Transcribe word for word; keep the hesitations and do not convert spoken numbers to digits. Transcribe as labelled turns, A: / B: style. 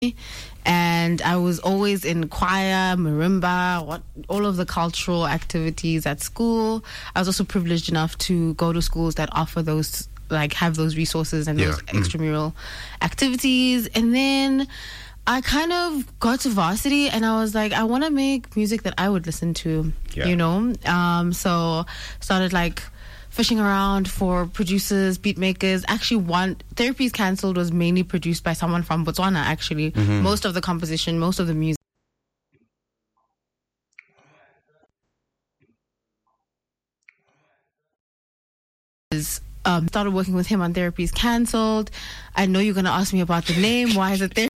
A: and I was always in choir, marimba, what all of the cultural activities at school. I was also privileged enough to go to schools that offer those, like have those resources and
B: Yeah.
A: those
B: Mm.
A: extramural activities. And then I kind of got to varsity and I was like, I want to make music that I would listen to,
B: Yeah.
A: you know? Um, so started like fishing around for producers, beat makers. Actually, one Therapy is Cancelled was mainly produced by someone from Botswana, actually.
B: Mm-hmm.
A: Most of the composition, most of the music. Is um, started working with him on Therapy is Cancelled. I know you're going to ask me about the name. Why is it there?